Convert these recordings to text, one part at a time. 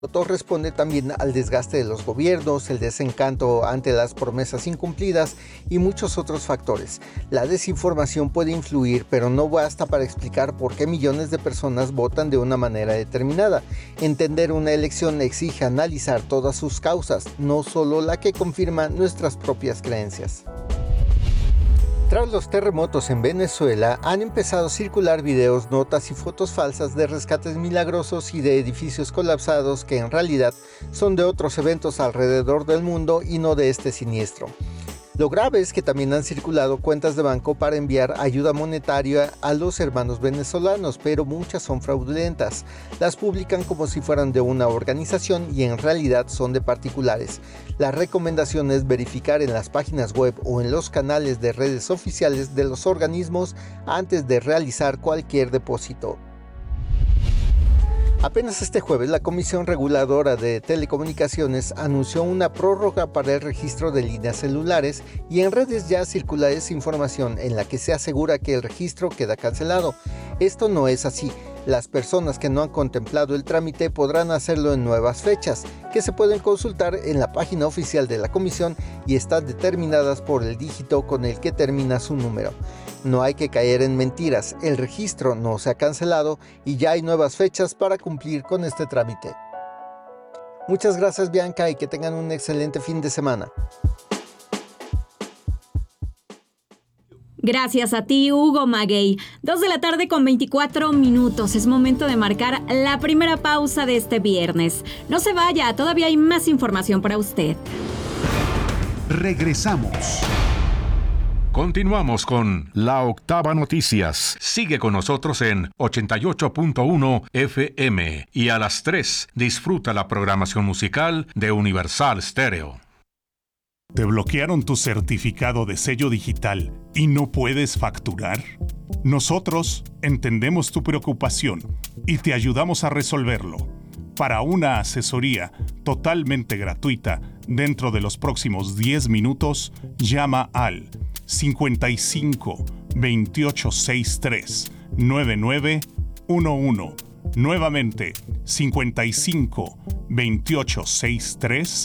Responde también al desgaste de los gobiernos, el desencanto ante las promesas incumplidas y muchos otros factores. La desinformación puede influir, pero no basta para explicar por qué millones de personas votan de una manera determinada. Entender una elección exige analizar todas sus causas, no solo la que confirma nuestras propias creencias. Tras los terremotos en Venezuela, han empezado a circular videos, notas y fotos falsas de rescates milagrosos y de edificios colapsados que en realidad son de otros eventos alrededor del mundo y no de este siniestro. Lo grave es que también han circulado cuentas de banco para enviar ayuda monetaria a los hermanos venezolanos, pero muchas son fraudulentas. Las publican como si fueran de una organización y en realidad son de particulares. La recomendación es verificar en las páginas web o en los canales de redes oficiales de los organismos antes de realizar cualquier depósito. Apenas este jueves, la Comisión Reguladora de Telecomunicaciones anunció una prórroga para el registro de líneas celulares y en redes ya circula esa información en la que se asegura que el registro queda cancelado. Esto no es así. Las personas que no han contemplado el trámite podrán hacerlo en nuevas fechas, que se pueden consultar en la página oficial de la Comisión y están determinadas por el dígito con el que termina su número. No hay que caer en mentiras, el registro no se ha cancelado y ya hay nuevas fechas para cumplir con este trámite. Muchas gracias, Bianca, y que tengan un excelente fin de semana. Gracias a ti, Hugo Maguey. 2:24 p.m. Es momento de marcar la primera pausa de este viernes. No se vaya, todavía hay más información para usted. Regresamos. Continuamos con La Octava Noticias. Sigue con nosotros en 88.1 FM y a las 3 disfruta la programación musical de Universal Stereo. ¿Te bloquearon tu certificado de sello digital y no puedes facturar? Nosotros entendemos tu preocupación y te ayudamos a resolverlo. Para una asesoría totalmente gratuita dentro de los próximos 10 minutos, llama al 55 28 63 9911. Nuevamente, 55 28 63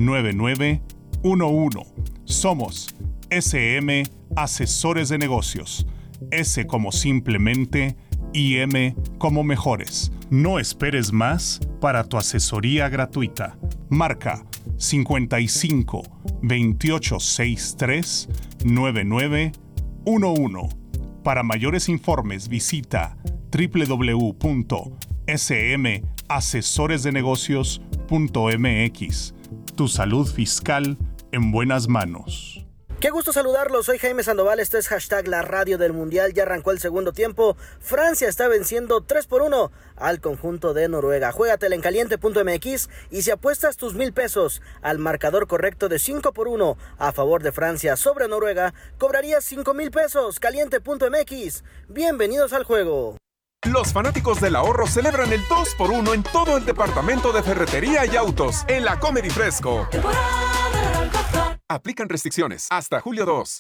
9911. Somos SM Asesores de Negocios. S como simplemente y M como mejores. No esperes más para tu asesoría gratuita. Marca 55 28 63 9911. Para mayores informes visita www.smasesoresdenegocios.mx. Tu salud fiscal en buenas manos. Qué gusto saludarlos, soy Jaime Sandoval, esto es hashtag la radio del mundial, ya arrancó el segundo tiempo, Francia está venciendo 3-1 al conjunto de Noruega. Juégatela en caliente.mx y si apuestas tus $1,000 al marcador correcto de 5-1 a favor de Francia sobre Noruega, cobrarías $5,000, caliente.mx. Bienvenidos al juego. Los fanáticos del ahorro celebran el 2x1 en todo el departamento de ferretería y autos en la Comedy Fresco. Aplican restricciones hasta julio 2.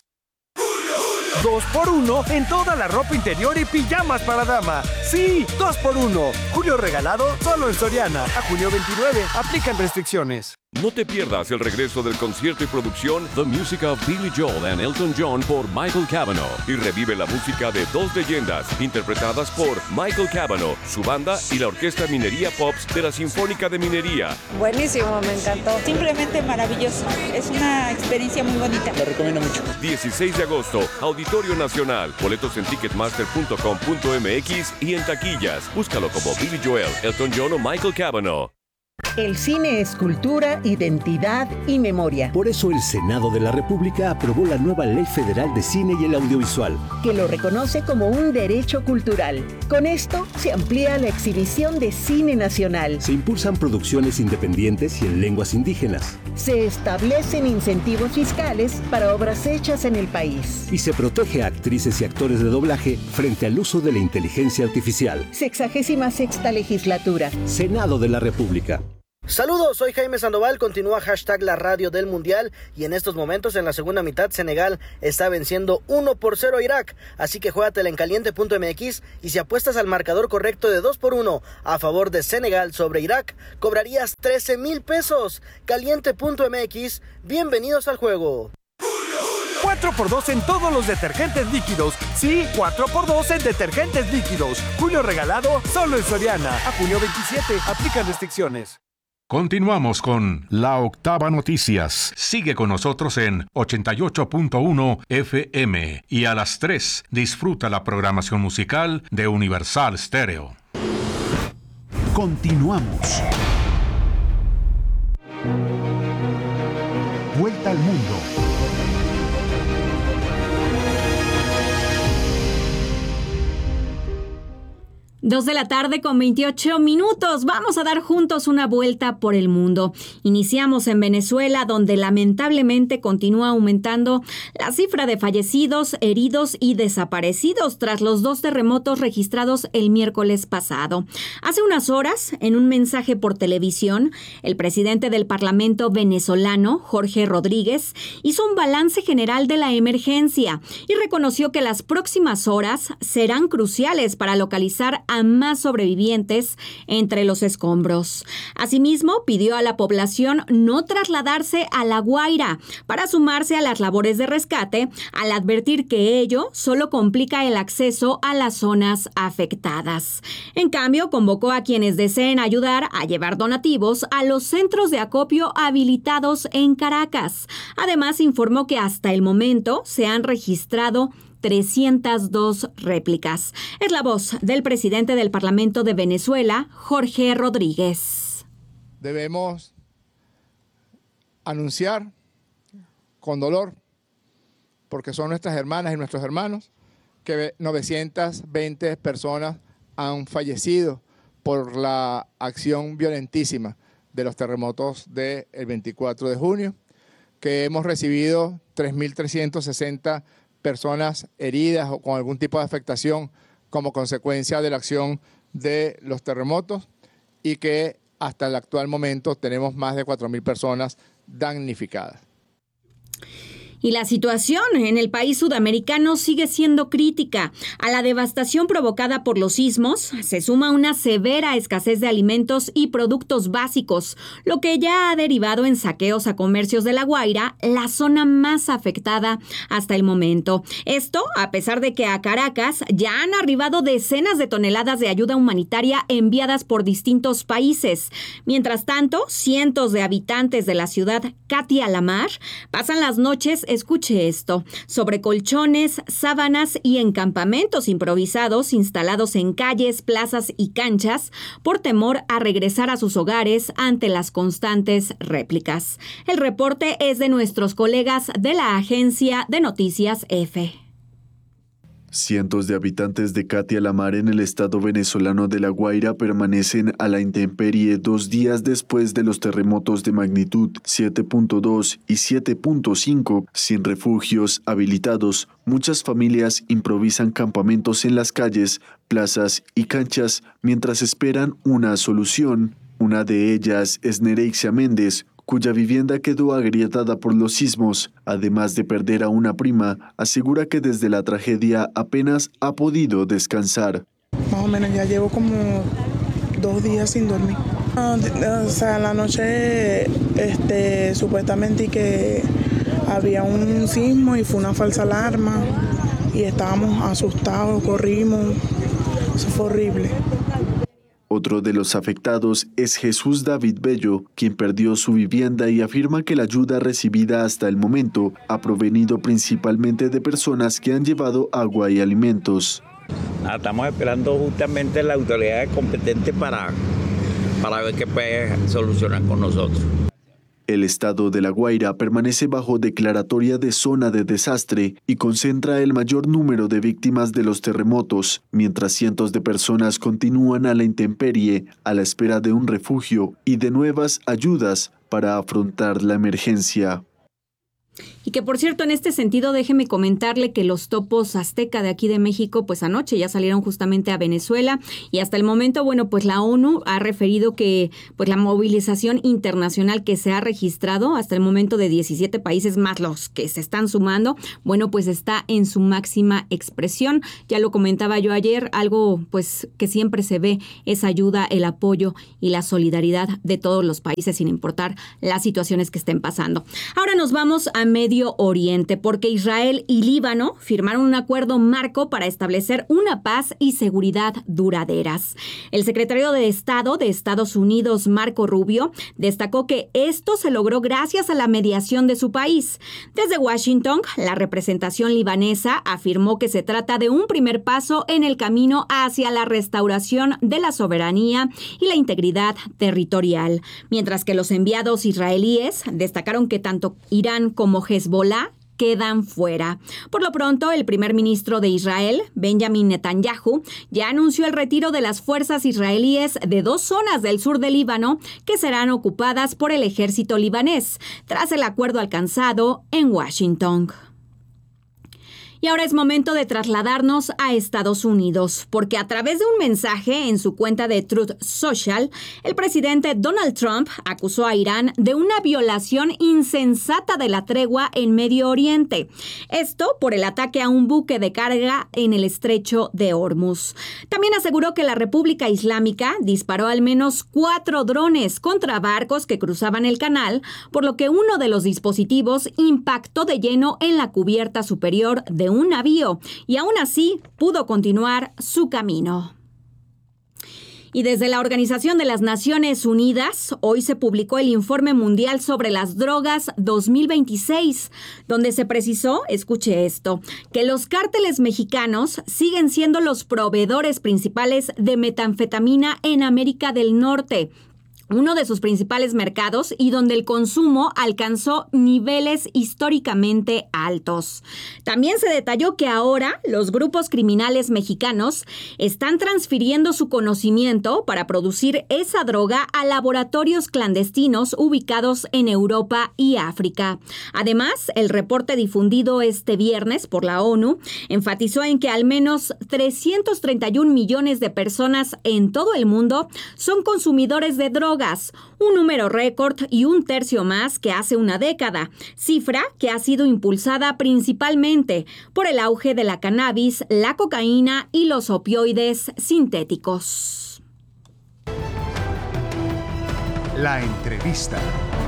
2x1 en toda la ropa interior y pijamas para dama. Sí, 2x1. Julio regalado solo en Soriana. A junio 29. Aplican restricciones. No te pierdas el regreso del concierto y producción The Music of Billy Joel and Elton John por Michael Cavanaugh y revive la música de dos leyendas interpretadas por Michael Cavanaugh, su banda y la Orquesta Minería Pops de la Sinfónica de Minería. Buenísimo, me encantó. Simplemente maravilloso. Es una experiencia muy bonita. Lo recomiendo mucho. 16 de agosto, Auditorio Nacional. Boletos en ticketmaster.com.mx y en taquillas. Búscalo como Billy Joel, Elton John o Michael Cavanaugh. El cine es cultura, identidad y memoria. Por eso el Senado de la República aprobó la nueva Ley Federal de Cine y el Audiovisual, que lo reconoce como un derecho cultural. Con esto se amplía la exhibición de cine nacional. Se impulsan producciones independientes y en lenguas indígenas. Se establecen incentivos fiscales para obras hechas en el país. Y se protege a actrices y actores de doblaje frente al uso de la inteligencia artificial. 66ª legislatura. Senado de la República. Saludos, soy Jaime Sandoval, continúa hashtag la radio del mundial y en estos momentos en la segunda mitad Senegal está venciendo 1-0 a Irak, así que juégatela en caliente.mx y si apuestas al marcador correcto de 2-1 a favor de Senegal sobre Irak, cobrarías 13,000 pesos. Caliente.mx, bienvenidos al juego. 4x2 en todos los detergentes líquidos. Sí, 4x2 en detergentes líquidos. Julio regalado solo en Soriana. A junio 27, aplican restricciones. Continuamos con La Octava Noticias. Sigue con nosotros en 88.1 FM y a las 3 disfruta la programación musical de Universal Stereo. Continuamos. Vuelta al mundo. 2:28 p.m. Vamos a dar juntos una vuelta por el mundo. Iniciamos en Venezuela, donde lamentablemente continúa aumentando la cifra de fallecidos, heridos y desaparecidos tras los 2 terremotos registrados el miércoles pasado. Hace unas horas, en un mensaje por televisión, el presidente del Parlamento venezolano, Jorge Rodríguez, hizo un balance general de la emergencia y reconoció que las próximas horas serán cruciales para localizar a más sobrevivientes entre los escombros. Asimismo, pidió a la población no trasladarse a La Guaira para sumarse a las labores de rescate, al advertir que ello solo complica el acceso a las zonas afectadas. En cambio, convocó a quienes deseen ayudar a llevar donativos a los centros de acopio habilitados en Caracas. Además, informó que hasta el momento se han registrado 302 réplicas. Es la voz del presidente del Parlamento de Venezuela, Jorge Rodríguez. Debemos anunciar con dolor, porque son nuestras hermanas y nuestros hermanos, que 920 personas han fallecido por la acción violentísima de los terremotos del 24 de junio, que hemos recibido 3.360 personas heridas o con algún tipo de afectación como consecuencia de la acción de los terremotos y que hasta el actual momento tenemos más de 4.000 personas damnificadas. Y la situación en el país sudamericano sigue siendo crítica. A la devastación provocada por los sismos se suma una severa escasez de alimentos y productos básicos, lo que ya ha derivado en saqueos a comercios de La Guaira, la zona más afectada hasta el momento. Esto a pesar de que a Caracas ya han arribado decenas de toneladas de ayuda humanitaria enviadas por distintos países. Mientras tanto, cientos de habitantes de la ciudad Katia La Mar pasan las noches, escuche esto, sobre colchones, sábanas y en campamentos improvisados instalados en calles, plazas y canchas por temor a regresar a sus hogares ante las constantes réplicas. El reporte es de nuestros colegas de la agencia de noticias EFE. Cientos de habitantes de Katia La Mar en el estado venezolano de La Guaira permanecen a la intemperie 2 días después de los terremotos de magnitud 7.2 y 7.5. Sin refugios habilitados, muchas familias improvisan campamentos en las calles, plazas y canchas mientras esperan una solución. Una de ellas es Nereixia Méndez, cuya vivienda quedó agrietada por los sismos. Además de perder a una prima, asegura que desde la tragedia apenas ha podido descansar. Más o menos ya llevo como 2 días sin dormir. O sea, la noche supuestamente que había un sismo y fue una falsa alarma y estábamos asustados, corrimos. Eso fue horrible. Otro de los afectados es Jesús David Bello, quien perdió su vivienda y afirma que la ayuda recibida hasta el momento ha provenido principalmente de personas que han llevado agua y alimentos. Estamos esperando justamente la autoridad competente para ver qué puede solucionar con nosotros. El estado de La Guaira permanece bajo declaratoria de zona de desastre y concentra el mayor número de víctimas de los terremotos, mientras cientos de personas continúan a la intemperie a la espera de un refugio y de nuevas ayudas para afrontar la emergencia. Y que, por cierto, en este sentido, déjeme comentarle que los topos azteca de aquí de México, pues anoche ya salieron justamente a Venezuela y hasta el momento, bueno, pues la ONU ha referido que pues la movilización internacional que se ha registrado hasta el momento de 17 países más los que se están sumando, bueno, pues está en su máxima expresión. Ya lo comentaba yo ayer, algo pues que siempre se ve es ayuda, el apoyo y la solidaridad de todos los países sin importar las situaciones que estén pasando. Ahora nos vamos a Medio Oriente, porque Israel y Líbano firmaron un acuerdo marco para establecer una paz y seguridad duraderas. El secretario de Estado de Estados Unidos, Marco Rubio, destacó que esto se logró gracias a la mediación de su país. Desde Washington, la representación libanesa afirmó que se trata de un primer paso en el camino hacia la restauración de la soberanía y la integridad territorial, mientras que los enviados israelíes destacaron que tanto Irán como Hezbollah quedan fuera. Por lo pronto, el primer ministro de Israel, Benjamin Netanyahu, ya anunció el retiro de las fuerzas israelíes de 2 zonas del sur del Líbano que serán ocupadas por el ejército libanés, tras el acuerdo alcanzado en Washington. Y ahora es momento de trasladarnos a Estados Unidos, porque a través de un mensaje en su cuenta de Truth Social, el presidente Donald Trump acusó a Irán de una violación insensata de la tregua en Medio Oriente. Esto por el ataque a un buque de carga en el estrecho de Hormuz. También aseguró que la República Islámica disparó al menos 4 drones contra barcos que cruzaban el canal, por lo que uno de los dispositivos impactó de lleno en la cubierta superior de un navío y aún así pudo continuar su camino. Y desde la Organización de las Naciones Unidas, hoy se publicó el Informe Mundial sobre las Drogas 2026, donde se precisó, escuche esto, que los cárteles mexicanos siguen siendo los proveedores principales de metanfetamina en América del Norte, uno de sus principales mercados y donde el consumo alcanzó niveles históricamente altos. También se detalló que ahora los grupos criminales mexicanos están transfiriendo su conocimiento para producir esa droga a laboratorios clandestinos ubicados en Europa y África. Además, el reporte difundido este viernes por la ONU enfatizó en que al menos 331 millones de personas en todo el mundo son consumidores de drogas, un número récord y 1/3 más que hace una década, cifra que ha sido impulsada principalmente por el auge de la cannabis, la cocaína y los opioides sintéticos. La entrevista.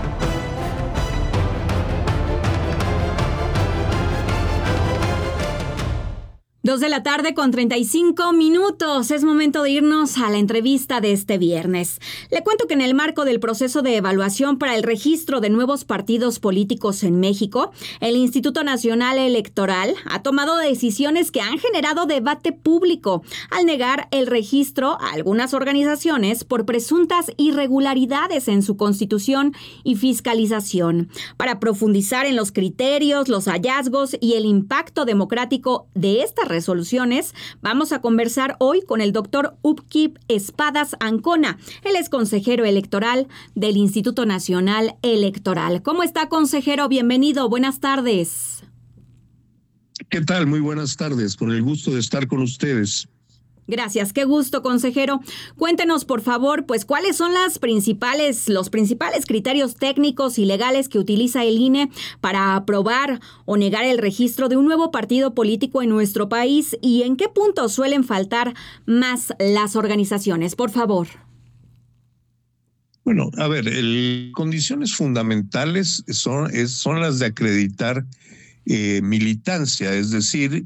2:35 p.m. Es momento de irnos a la entrevista de este viernes. Le cuento que en el marco del proceso de evaluación para el registro de nuevos partidos políticos en México, el Instituto Nacional Electoral ha tomado decisiones que han generado debate público al negar el registro a algunas organizaciones por presuntas irregularidades en su constitución y fiscalización. Para profundizar en los criterios, los hallazgos y el impacto democrático de estas resoluciones, vamos a conversar hoy con el doctor Upkip Espadas Ancona. Él es consejero electoral del Instituto Nacional Electoral. ¿Cómo está, consejero? Bienvenido. Buenas tardes. ¿Qué tal? Muy buenas tardes. Con el gusto de estar con ustedes. Gracias, qué gusto, consejero. Cuéntenos, por favor, pues, ¿cuáles son los principales criterios técnicos y legales que utiliza el INE para aprobar o negar el registro de un nuevo partido político en nuestro país y en qué puntos suelen faltar más las organizaciones? Por favor. Bueno, a ver, condiciones fundamentales son las de acreditar militancia, es decir,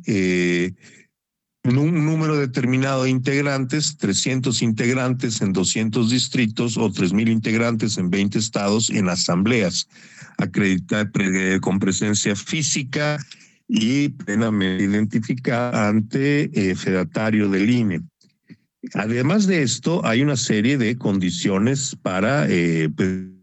un número determinado de integrantes, 300 integrantes en 200 distritos o 3,000 integrantes en 20 estados en asambleas, acreditar con presencia física y plenamente identificada ante fedatario del INE. Además de esto, hay una serie de condiciones para de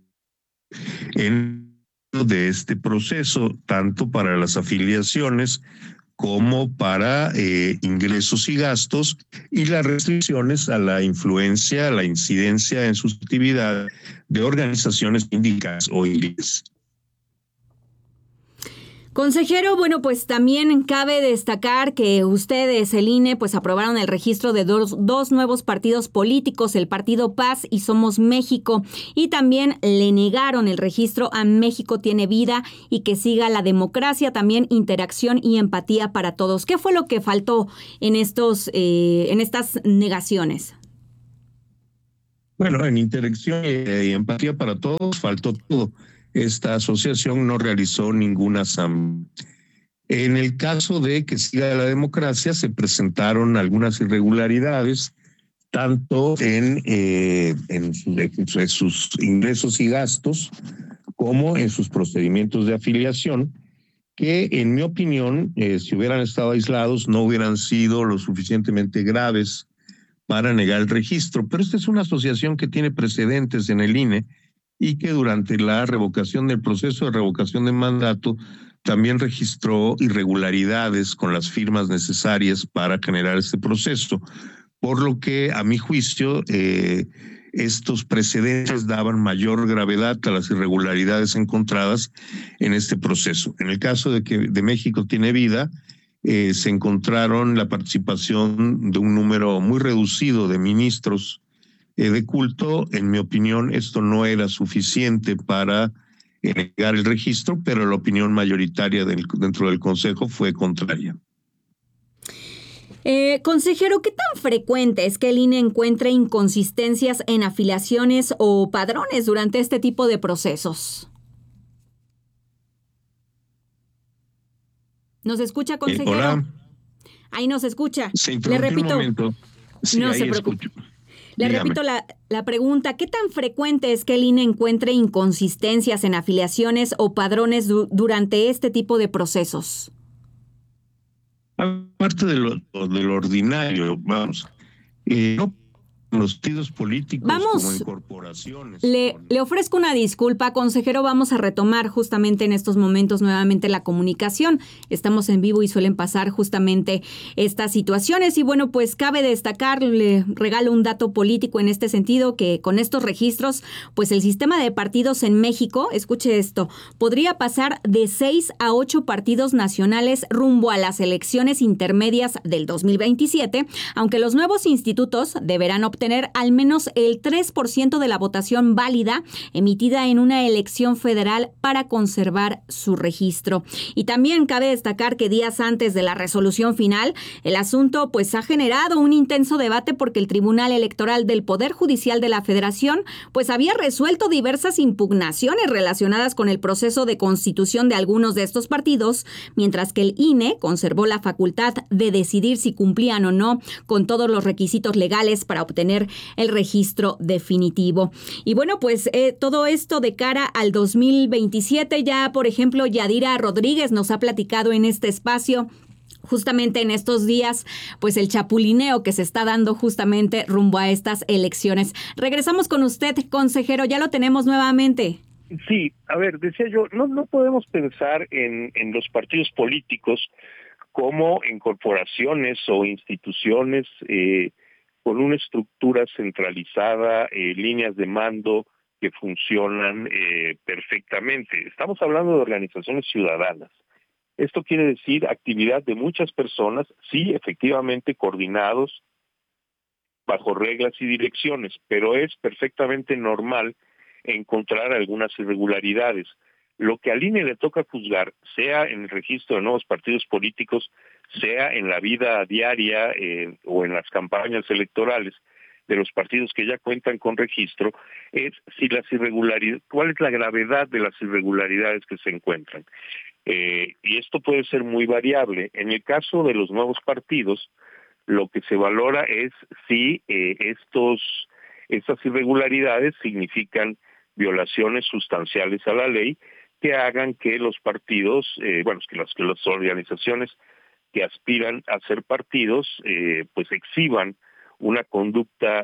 este proceso, tanto para las afiliaciones como para ingresos y gastos, y las restricciones a la influencia, a la incidencia en sus actividades de organizaciones sindicales o iglesias. Consejero, bueno, pues también cabe destacar que ustedes, el INE, pues aprobaron el registro de dos nuevos partidos políticos, el Partido Paz y Somos México, y también le negaron el registro a México Tiene Vida y que siga la democracia, también interacción y empatía para todos. ¿Qué fue lo que faltó en estas negaciones? Bueno, en interacción y empatía para todos faltó todo. Esta asociación no realizó ninguna asamblea. En el caso de que siga la democracia, se presentaron algunas irregularidades, tanto en sus ingresos y gastos, como en sus procedimientos de afiliación, que en mi opinión, si hubieran estado aislados, no hubieran sido lo suficientemente graves para negar el registro. Pero esta es una asociación que tiene precedentes en el INE, y que durante la revocación del proceso de revocación de mandato también registró irregularidades con las firmas necesarias para generar este proceso, por lo que a mi juicio estos precedentes daban mayor gravedad a las irregularidades encontradas en este proceso. En el caso de México Tiene Vida, se encontraron la participación de un número muy reducido de ministros de culto. En mi opinión, esto no era suficiente para negar el registro, pero la opinión mayoritaria dentro del Consejo fue contraria. Consejero, ¿qué tan frecuente es que el INE encuentre inconsistencias en afiliaciones o padrones durante este tipo de procesos? ¿Nos escucha, consejero? Hola. Ahí nos escucha. Le repito. Un momento. Sí, no se preocupe. Le repito la pregunta, ¿qué tan frecuente es que el INE encuentre inconsistencias en afiliaciones o padrones durante este tipo de procesos? Aparte de lo ordinario, vamos, no los partidos políticos como en corporaciones. Le ofrezco una disculpa, consejero. Vamos a retomar justamente en estos momentos nuevamente la comunicación. Estamos en vivo y suelen pasar justamente estas situaciones. Y bueno, pues cabe destacar, le regalo un dato político en este sentido, que con estos registros, pues el sistema de partidos en México, escuche esto, podría pasar de 6 a 8 partidos nacionales rumbo a las elecciones intermedias del 2027, aunque los nuevos institutos deberán obtener al menos el 3% de la votación válida emitida en una elección federal para conservar su registro. Y también cabe destacar que días antes de la resolución final, el asunto pues ha generado un intenso debate porque el Tribunal Electoral del Poder Judicial de la Federación pues había resuelto diversas impugnaciones relacionadas con el proceso de constitución de algunos de estos partidos, mientras que el INE conservó la facultad de decidir si cumplían o no con todos los requisitos legales para obtener el registro definitivo. Y bueno, pues todo esto de cara al 2027, ya por ejemplo Yadira Rodríguez nos ha platicado en este espacio justamente en estos días, pues el chapulineo que se está dando justamente rumbo a estas elecciones. Regresamos con usted, consejero, ya lo tenemos nuevamente. Sí, a ver, decía yo, no podemos pensar en los partidos políticos como en corporaciones o instituciones con una estructura centralizada, líneas de mando que funcionan perfectamente. Estamos hablando de organizaciones ciudadanas. Esto quiere decir actividad de muchas personas, sí, efectivamente coordinados bajo reglas y direcciones, pero es perfectamente normal encontrar algunas irregularidades. Lo que al INE le toca juzgar, sea en el registro de nuevos partidos políticos, sea en la vida diaria o en las campañas electorales de los partidos que ya cuentan con registro, es si las irregularidades, cuál es la gravedad de las irregularidades que se encuentran. Y esto puede ser muy variable. En el caso de los nuevos partidos, lo que se valora es si estas irregularidades significan violaciones sustanciales a la ley que hagan que los partidos, que las organizaciones que aspiran a ser partidos, pues exhiban una conducta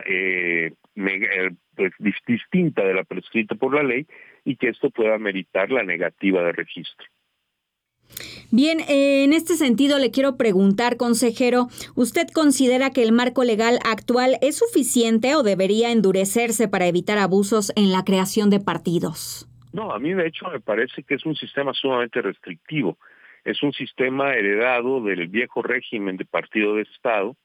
distinta de la prescrita por la ley y que esto pueda meritar la negativa de registro. Bien, en este sentido le quiero preguntar, consejero, ¿usted considera que el marco legal actual es suficiente o debería endurecerse para evitar abusos en la creación de partidos? No, a mí de hecho me parece que es un sistema sumamente restrictivo. Es un sistema heredado del viejo régimen de partido de Estado,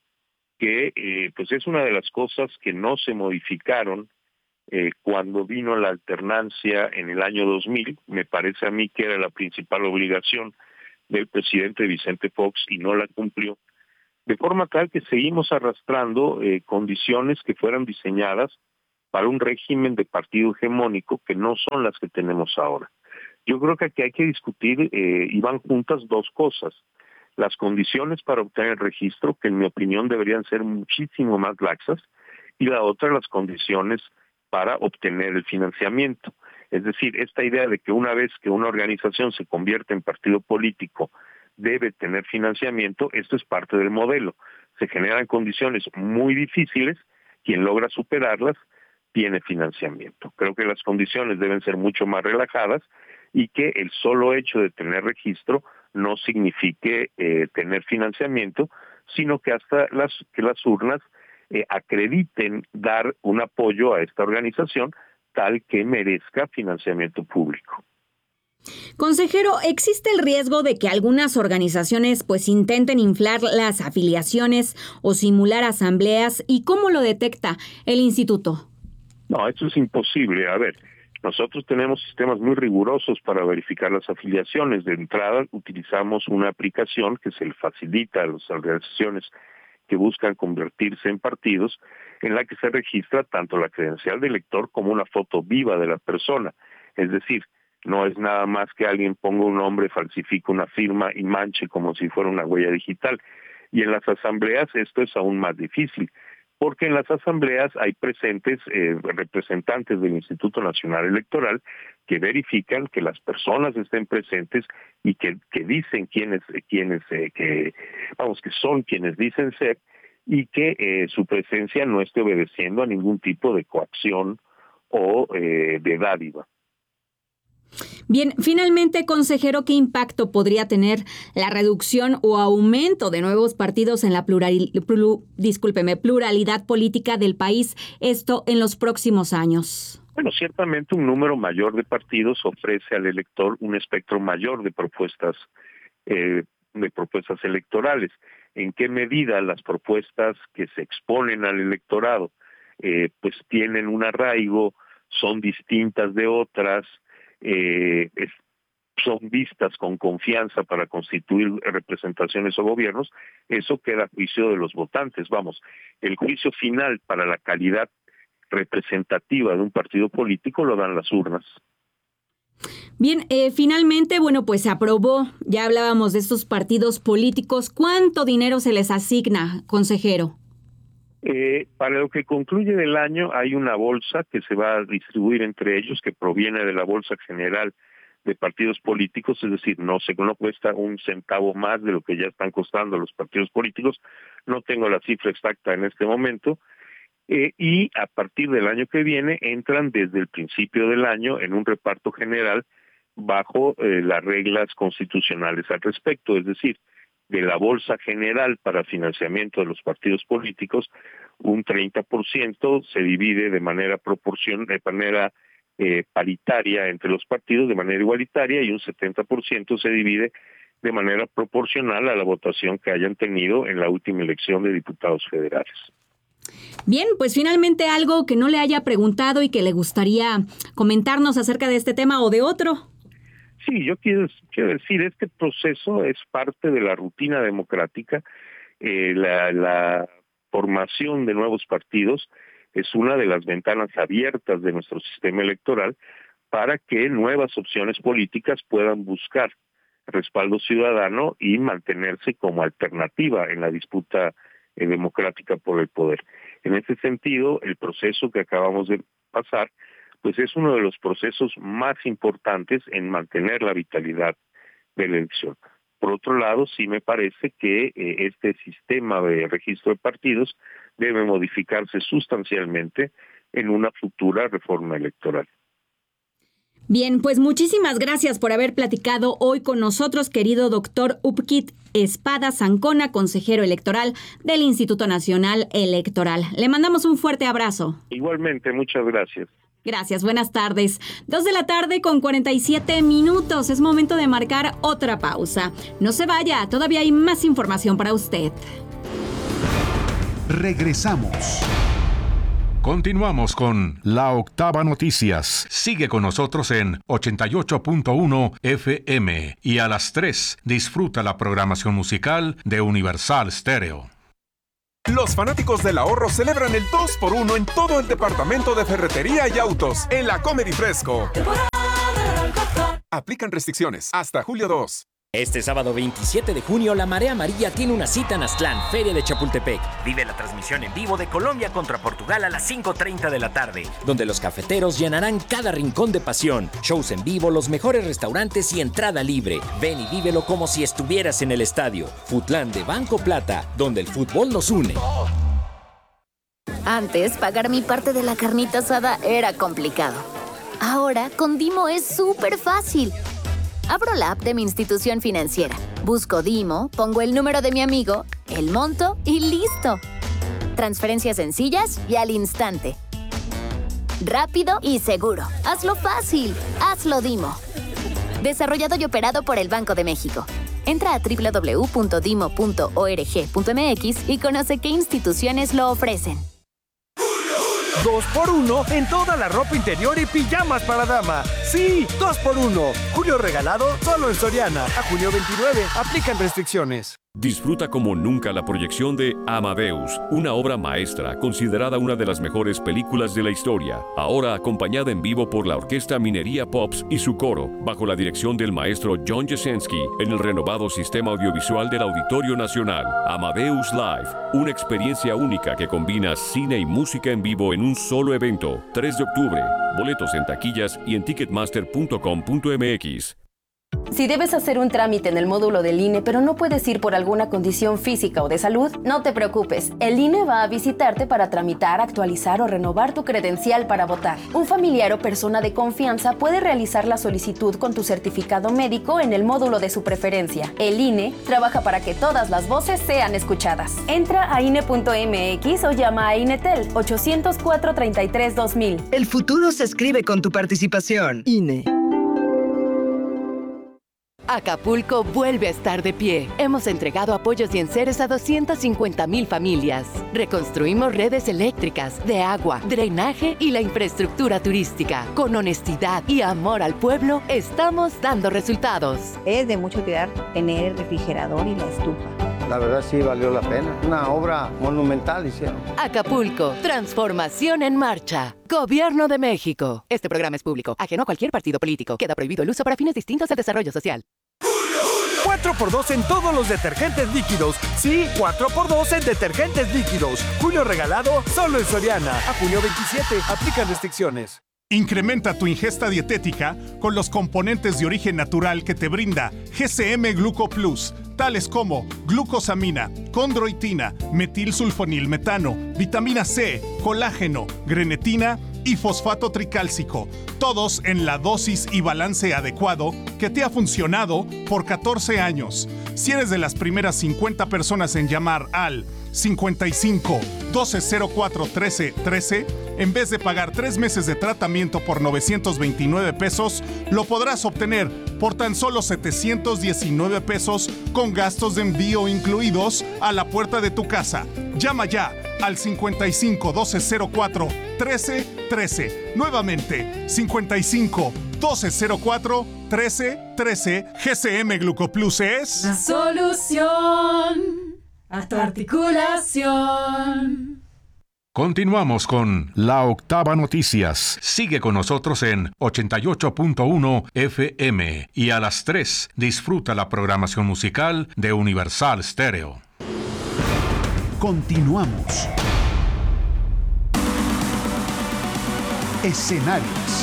que pues es una de las cosas que no se modificaron cuando vino la alternancia en el año 2000. Me parece a mí que era la principal obligación del presidente Vicente Fox y no la cumplió, de forma tal que seguimos arrastrando condiciones que fueran diseñadas para un régimen de partido hegemónico que no son las que tenemos ahora. Yo creo que aquí hay que discutir y van juntas dos cosas: las condiciones para obtener el registro, que en mi opinión deberían ser muchísimo más laxas, y la otra, las condiciones para obtener el financiamiento. Es decir, esta idea de que una vez que una organización se convierte en partido político debe tener financiamiento, esto es parte del modelo. Se generan condiciones muy difíciles, quien logra superarlas tiene financiamiento. Creo que las condiciones deben ser mucho más relajadas y que el solo hecho de tener registro no signifique tener financiamiento, sino que hasta las urnas acrediten dar un apoyo a esta organización tal que merezca financiamiento público. Consejero, ¿existe el riesgo de que algunas organizaciones pues intenten inflar las afiliaciones o simular asambleas? ¿Y cómo lo detecta el instituto? No, eso es imposible. A ver, nosotros tenemos sistemas muy rigurosos para verificar las afiliaciones. De entrada, utilizamos una aplicación que se le facilita a las organizaciones que buscan convertirse en partidos, en la que se registra tanto la credencial de elector como una foto viva de la persona. Es decir, no es nada más que alguien ponga un nombre, falsifique una firma y manche como si fuera una huella digital. Y en las asambleas esto es aún más difícil, porque en las asambleas hay presentes representantes del Instituto Nacional Electoral que verifican que las personas estén presentes y que dicen que son quienes dicen ser, y que su presencia no esté obedeciendo a ningún tipo de coacción o de dádiva. Bien, finalmente, consejero, ¿qué impacto podría tener la reducción o aumento de nuevos partidos en la pluralidad política del país, esto en los próximos años? Bueno, ciertamente un número mayor de partidos ofrece al elector un espectro mayor de propuestas electorales. ¿En qué medida las propuestas que se exponen al electorado pues tienen un arraigo, son distintas de otras, son vistas con confianza para constituir representaciones o gobiernos? Eso queda a juicio de los votantes. Vamos, el juicio final para la calidad representativa de un partido político lo dan las urnas. Bien, finalmente, bueno, pues se aprobó, ya hablábamos de estos partidos políticos. ¿Cuánto dinero se les asigna, consejero? Para lo que concluye del año hay una bolsa que se va a distribuir entre ellos, que proviene de la Bolsa General de Partidos Políticos, es decir, no cuesta un centavo más de lo que ya están costando los partidos políticos. No tengo la cifra exacta en este momento, y a partir del año que viene entran desde el principio del año en un reparto general bajo las reglas constitucionales al respecto, es decir, de la Bolsa General para financiamiento de los partidos políticos, un 30% se divide de manera paritaria entre los partidos, de manera igualitaria, y un 70% se divide de manera proporcional a la votación que hayan tenido en la última elección de diputados federales. Bien, pues finalmente algo que no le haya preguntado y que le gustaría comentarnos acerca de este tema o de otro. Sí, yo quiero decir, este proceso es parte de la rutina democrática. La formación de nuevos partidos es una de las ventanas abiertas de nuestro sistema electoral para que nuevas opciones políticas puedan buscar respaldo ciudadano y mantenerse como alternativa en la disputa democrática por el poder. En ese sentido, el proceso que acabamos de pasar pues es uno de los procesos más importantes en mantener la vitalidad de la elección. Por otro lado, sí me parece que este sistema de registro de partidos debe modificarse sustancialmente en una futura reforma electoral. Bien, pues muchísimas gracias por haber platicado hoy con nosotros, querido doctor Upkit Espadas Ancona, consejero electoral del Instituto Nacional Electoral. Le mandamos un fuerte abrazo. Igualmente, muchas gracias. Gracias, buenas tardes. 2:47 Es momento de marcar otra pausa. No se vaya, todavía hay más información para usted. Regresamos. Continuamos con La Octava Noticias. Sigue con nosotros en 88.1 FM y a las 3 disfruta la programación musical de Universal Stereo. Los fanáticos del ahorro celebran el 2x1 en todo el departamento de ferretería y autos en la Comedy Fresco. Aplican restricciones hasta julio 2. Este sábado 27 de junio, la Marea Amarilla tiene una cita en Aztlán, Feria de Chapultepec. Vive la transmisión en vivo de Colombia contra Portugal a las 5:30 de la tarde, donde los cafeteros llenarán cada rincón de pasión. Shows en vivo, los mejores restaurantes y entrada libre. Ven y vívelo como si estuvieras en el estadio. Futlán de Banco Plata, donde el fútbol nos une. Antes, pagar mi parte de la carnita asada era complicado. Ahora, con Dimo es súper fácil. Abro la app de mi institución financiera, busco Dimo, pongo el número de mi amigo, el monto y ¡listo! Transferencias sencillas y al instante. Rápido y seguro. Hazlo fácil. Hazlo Dimo. Desarrollado y operado por el Banco de México. Entra a www.dimo.org.mx y conoce qué instituciones lo ofrecen. 2x1 en toda la ropa interior y pijamas para dama. Sí, 2x1. Julio regalado solo en Soriana. A junio 29. Aplican restricciones. Disfruta como nunca la proyección de Amadeus, una obra maestra considerada una de las mejores películas de la historia, ahora acompañada en vivo por la Orquesta Minería Pops y su coro, bajo la dirección del maestro John Jasenski, en el renovado sistema audiovisual del Auditorio Nacional. Amadeus Live, una experiencia única que combina cine y música en vivo en un solo evento. 3 de octubre, boletos en taquillas y en ticketmaster.com.mx. Si debes hacer un trámite en el módulo del INE, pero no puedes ir por alguna condición física o de salud, no te preocupes. El INE va a visitarte para tramitar, actualizar o renovar tu credencial para votar. Un familiar o persona de confianza puede realizar la solicitud con tu certificado médico en el módulo de su preferencia. El INE trabaja para que todas las voces sean escuchadas. Entra a INE.mx o llama a INETEL 804-33-2000. El futuro se escribe con tu participación. INE. Acapulco vuelve a estar de pie. Hemos entregado apoyos y enseres a 250,000 familias. Reconstruimos redes eléctricas, de agua, drenaje y la infraestructura turística. Con honestidad y amor al pueblo, estamos dando resultados. Es de mucha utilidad tener el refrigerador y la estufa. La verdad sí valió la pena. Una obra monumental hicieron. Acapulco, transformación en marcha. Gobierno de México. Este programa es público, ajeno a cualquier partido político. Queda prohibido el uso para fines distintos del desarrollo social. 4x2 en todos los detergentes líquidos. Sí, 4x2 en detergentes líquidos. Julio regalado solo en Soriana. A junio 27. Aplican restricciones. Incrementa tu ingesta dietética con los componentes de origen natural que te brinda GCM Gluco Plus, tales como glucosamina, condroitina, metilsulfonilmetano, vitamina C, colágeno, grenetina y fosfato tricálcico, todos en la dosis y balance adecuado que te ha funcionado por 14 años. Si eres de las primeras 50 personas en llamar al 55 1204 13 13, en vez de pagar 3 meses de tratamiento por 929 pesos, lo podrás obtener por tan solo 719 pesos con gastos de envío incluidos a la puerta de tu casa. Llama ya al 55 1204 13 13. Nuevamente, 55 1204 13 13. GCM Glucoplus es la solución a tu articulación. Continuamos con La Octava Noticias. Sigue con nosotros en 88.1 FM y a las 3 disfruta la programación musical de Universal Stereo. Continuamos. Escenarios.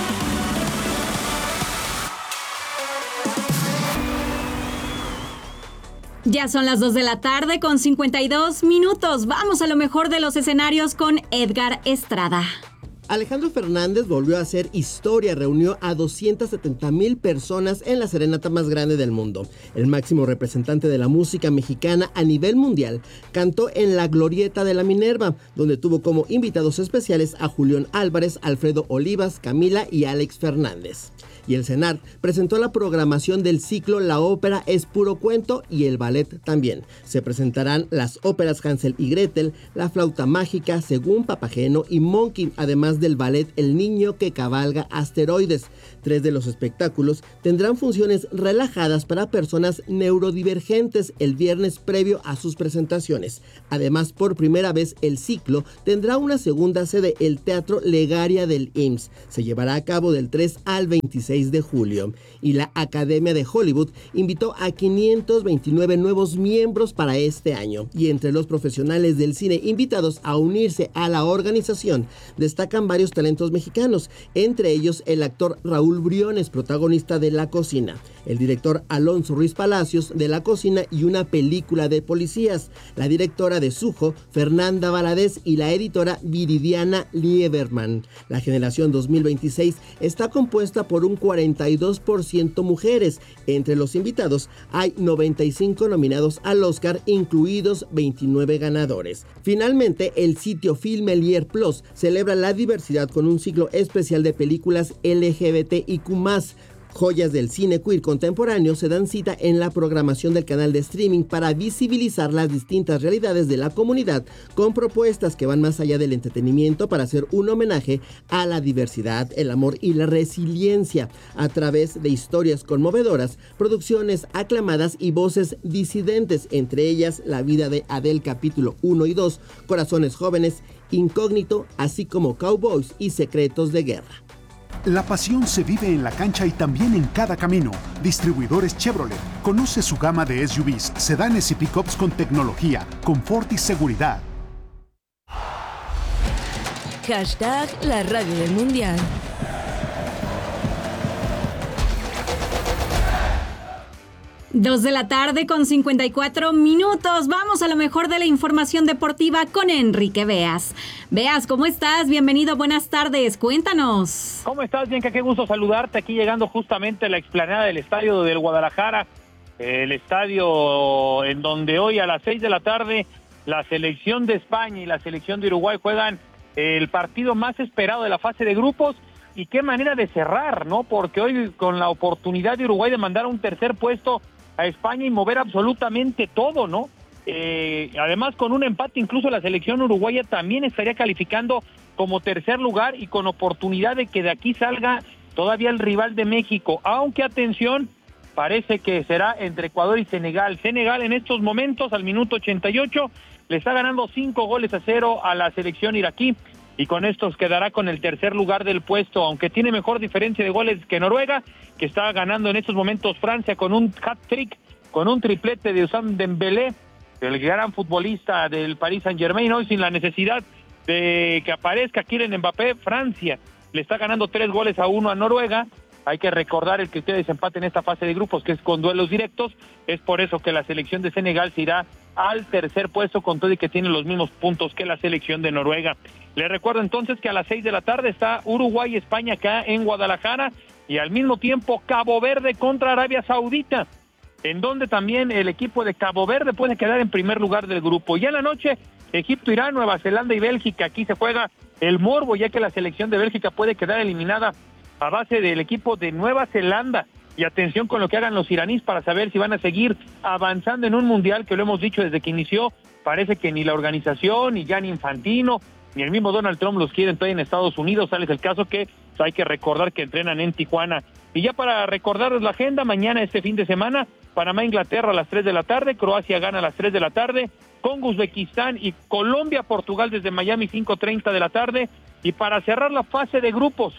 Ya son las 2 de la tarde con 52 minutos. Vamos a lo mejor de los escenarios con Edgar Estrada. Alejandro Fernández volvió a hacer historia, reunió a 270,000 personas en la serenata más grande del mundo. El máximo representante de la música mexicana a nivel mundial cantó en la Glorieta de la Minerva, donde tuvo como invitados especiales a Julián Álvarez, Alfredo Olivas, Camila y Alex Fernández. Y el CENAR presentó la programación del ciclo La ópera es puro cuento y el ballet también. Se presentarán las óperas Hansel y Gretel, La flauta mágica, Según Papageno y Monkey, además del ballet El niño que cabalga asteroides. 3 de los espectáculos tendrán funciones relajadas para personas neurodivergentes el viernes previo a sus presentaciones. Además, por primera vez el ciclo tendrá una segunda sede, el Teatro Legaria del IMSS. Se llevará a cabo del 3 al 26 de julio. Y la Academia de Hollywood invitó a 529 nuevos miembros para este año. Y entre los profesionales del cine invitados a unirse a la organización destacan varios talentos mexicanos, entre ellos el actor Raúl Briones, protagonista de La Cocina, el director Alonso Ruiz Palacios de La Cocina y una película de policías, la directora de Sujo, Fernanda Valadez, y la editora Viridiana Lieberman. La generación 2026 está compuesta por un 42% mujeres. Entre los invitados hay 95 nominados al Oscar, incluidos 29 ganadores. Finalmente, el sitio Filmelier Plus celebra la diversidad con un ciclo especial de películas LGBTIQ+. Joyas del cine queer contemporáneo se dan cita en la programación del canal de streaming para visibilizar las distintas realidades de la comunidad, con propuestas que van más allá del entretenimiento para hacer un homenaje a la diversidad, el amor y la resiliencia a través de historias conmovedoras, producciones aclamadas y voces disidentes, entre ellas La vida de Adele capítulo 1 y 2, Corazones jóvenes, Incógnito, así como Cowboys y Secretos de guerra. La pasión se vive en la cancha y también en cada camino. Distribuidores Chevrolet. Conoce su gama de SUVs, sedanes y pickups con tecnología, confort y seguridad. Hashtag la radio del mundial. 2 de la tarde con 54 minutos. Vamos a lo mejor de la información deportiva con Enrique Beas. Beas, ¿cómo estás? Bienvenido, buenas tardes. Cuéntanos. ¿Cómo estás, Bianca? Qué gusto saludarte aquí llegando justamente a la explanada del estadio del Guadalajara. El estadio en donde hoy a las 6 de la tarde la selección de España y la selección de Uruguay juegan el partido más esperado de la fase de grupos. Y qué manera de cerrar, ¿no? Porque hoy con la oportunidad de Uruguay de mandar a un tercer puesto a España y mover absolutamente todo, ¿no? Además, con un empate, incluso la selección uruguaya también estaría calificando como tercer lugar y con oportunidad de que de aquí salga todavía el rival de México. Aunque, atención, parece que será entre Ecuador y Senegal. Senegal en estos momentos, al minuto 88, le está ganando 5-0 a la selección iraquí. Y con estos quedará con el tercer lugar del puesto, aunque tiene mejor diferencia de goles que Noruega, que está ganando en estos momentos Francia con un hat-trick, con un triplete de Ousmane Dembélé, el gran futbolista del Paris Saint-Germain, hoy sin la necesidad de que aparezca Kylian Mbappé. Francia le está ganando 3-1 a Noruega. Hay que recordar el criterio de desempate en esta fase de grupos, que es con duelos directos. Es por eso que la selección de Senegal se irá al tercer puesto, con todo y que tiene los mismos puntos que la selección de Noruega. Les recuerdo entonces que a las 6 de la tarde está Uruguay y España acá en Guadalajara, y al mismo tiempo Cabo Verde contra Arabia Saudita, en donde también el equipo de Cabo Verde puede quedar en primer lugar del grupo. Y en la noche, Egipto, Irán, Nueva Zelanda y Bélgica. Aquí se juega el morbo, ya que la selección de Bélgica puede quedar eliminada a base del equipo de Nueva Zelanda. Y atención con lo que hagan los iraníes para saber si van a seguir avanzando en un mundial que, lo hemos dicho desde que inició, parece que ni la organización, ni Gianni Infantino, ni el mismo Donald Trump los quieren todavía en Estados Unidos. Tal es el caso que hay que recordar que entrenan en Tijuana. Y ya para recordarles la agenda, mañana, este fin de semana, Panamá-Inglaterra a las 3 de la tarde, Croacia gana a las 3 de la tarde, Congo-Uzbekistán y Colombia-Portugal desde Miami, 5:30 de la tarde. Y para cerrar la fase de grupos,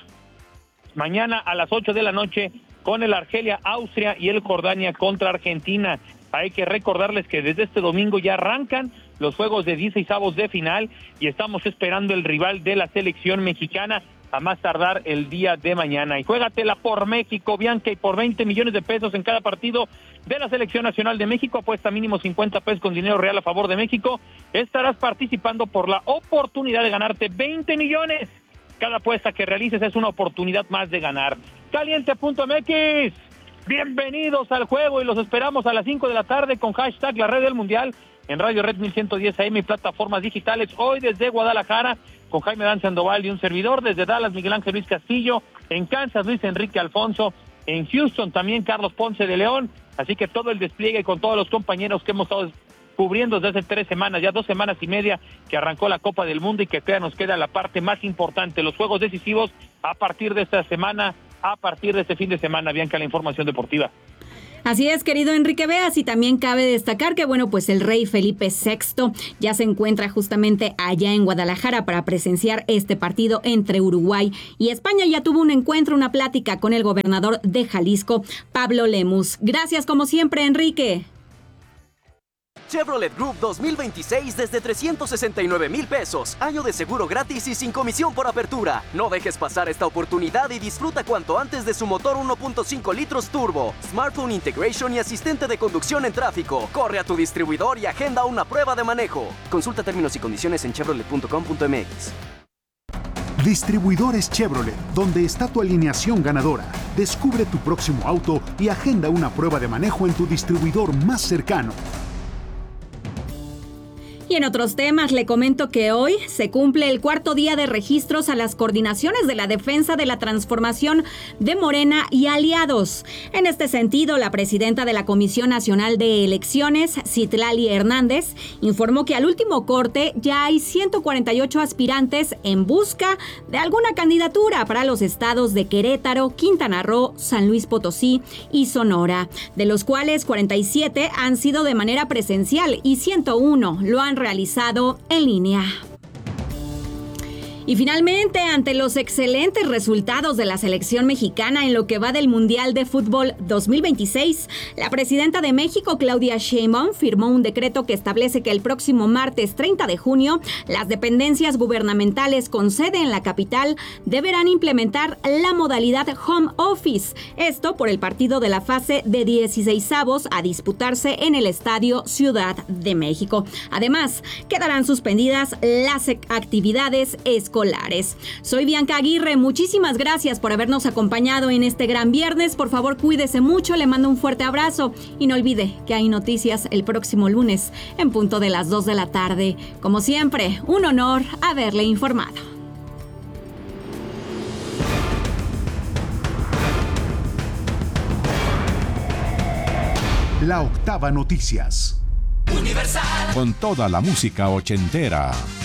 mañana a las 8 de la noche, con el Argelia-Austria y el Jordania contra Argentina. Hay que recordarles que desde este domingo ya arrancan los juegos de 16avos de final y estamos esperando el rival de la selección mexicana a más tardar el día de mañana. Y juégatela por México, Bianca, y por 20 millones de pesos en cada partido de la Selección Nacional de México. Apuesta mínimo 50 pesos con dinero real a favor de México. Estarás participando por la oportunidad de ganarte 20 millones Cada apuesta que realices es una oportunidad más de ganar. Caliente.mx, bienvenidos al juego y los esperamos a las 5 de la tarde con hashtag La Red del Mundial en Radio Red 1110 AM y plataformas digitales. Hoy desde Guadalajara con Jaime Dan Sandoval y un servidor. Desde Dallas, Miguel Ángel Luis Castillo. En Kansas, Luis Enrique Alfonso. En Houston también Carlos Ponce de León. Así que todo el despliegue con todos los compañeros que hemos estado cubriendo desde hace 3 semanas, ya 2 semanas y media que arrancó la Copa del Mundo y que nos queda la parte más importante, los juegos decisivos a partir de esta semana, a partir de este fin de semana. Bianca, la información deportiva. Así es, querido Enrique Veas, y también cabe destacar que, bueno, pues el rey Felipe VI ya se encuentra justamente allá en Guadalajara para presenciar este partido entre Uruguay y España. Ya tuvo un encuentro, una plática con el gobernador de Jalisco, Pablo Lemus. Gracias, como siempre, Enrique. Chevrolet Group 2026 desde 369,000 pesos. Año de seguro gratis y sin comisión por apertura. No dejes pasar esta oportunidad y disfruta cuanto antes de su motor 1.5 litros turbo, smartphone integration y asistente de conducción en tráfico. Corre a tu distribuidor y agenda una prueba de manejo. Consulta términos y condiciones en chevrolet.com.mx. Distribuidores Chevrolet, donde está tu alineación ganadora. Descubre tu próximo auto y agenda una prueba de manejo en tu distribuidor más cercano. Y en otros temas, le comento que hoy se cumple el 4º día de registros a las coordinaciones de la defensa de la transformación de Morena y aliados. En este sentido, la presidenta de la Comisión Nacional de Elecciones, Citlali Hernández, informó que al último corte ya hay 148 aspirantes en busca de alguna candidatura para los estados de Querétaro, Quintana Roo, San Luis Potosí y Sonora, de los cuales 47 han sido de manera presencial y 101 lo han realizado en línea. Y finalmente, ante los excelentes resultados de la selección mexicana en lo que va del Mundial de Fútbol 2026, la presidenta de México, Claudia Sheinbaum, firmó un decreto que establece que el próximo martes 30 de junio, las dependencias gubernamentales con sede en la capital deberán implementar la modalidad Home Office. Esto por el partido de la fase de 16avos a disputarse en el Estadio Ciudad de México. Además, quedarán suspendidas las actividades escolares. Soy Bianca Aguirre, muchísimas gracias por habernos acompañado en este gran viernes. Por favor, cuídese mucho, le mando un fuerte abrazo y no olvide que hay noticias el próximo lunes en punto de las 2 de la tarde. Como siempre, un honor haberle informado. La Octava Noticias. Universal. Con toda la música ochentera.